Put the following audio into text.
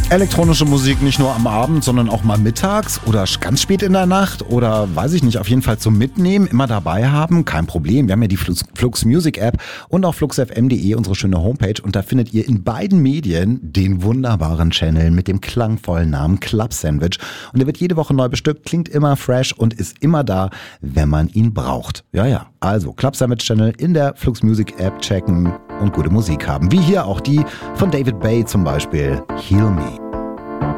Elektronische Musik nicht nur am Abend, sondern auch mal mittags oder ganz spät in der Nacht oder weiß ich nicht, auf jeden Fall zum Mitnehmen, immer dabei haben, kein Problem. Wir haben ja die Flux Music App und auch fluxfm.de, unsere schöne Homepage, und da findet ihr in beiden Medien den wunderbaren Channel mit dem klangvollen Namen Club Sandwich, und der wird jede Woche neu bestückt, klingt immer fresh und ist immer da, wenn man ihn braucht. Ja, also Club Sandwich Channel in der Flux Music App checken und gute Musik haben, wie hier auch die von David Bay zum Beispiel, Heal Me.